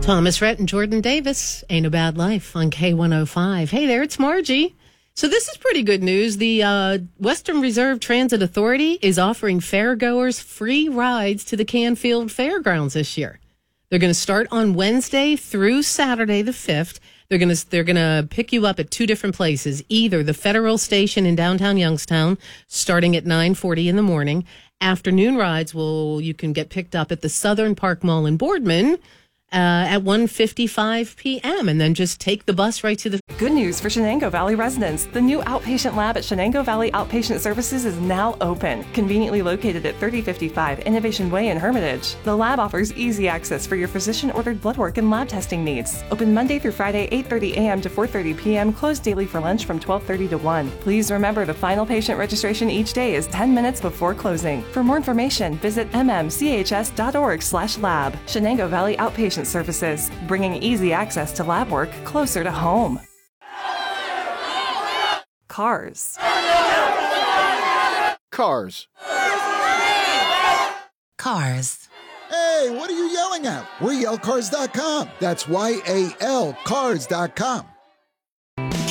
Thomas Rhett and Jordan Davis, Ain't a Bad Life on K105. Hey there, it's Margie. So this is pretty good news. The Western Reserve Transit Authority is offering fairgoers free rides to the Canfield Fairgrounds this year. They're going to start on Wednesday through Saturday the 5th. They're going to pick you up at two different places, either the Federal Station in downtown Youngstown, starting at 9:40 in the morning. Afternoon rides you can get picked up at the Southern Park Mall in Boardman at 1:55 p.m. and then just take the bus right to the... Good news for Shenango Valley residents. The new outpatient lab at Shenango Valley Outpatient Services is now open, conveniently located at 3055 Innovation Way in Hermitage. The lab offers easy access for your physician-ordered blood work and lab testing needs. Open Monday through Friday, 8:30 a.m. to 4:30 p.m., closed daily for lunch from 12:30 to 1. Please remember the final patient registration each day is 10 minutes before closing. For more information, visit mmchs.org/lab. Shenango Valley Outpatient Services, bringing easy access to lab work closer to home. Cars. Cars. Cars. Hey, what are you yelling at? We're yellcars.com. That's YAL cars.com.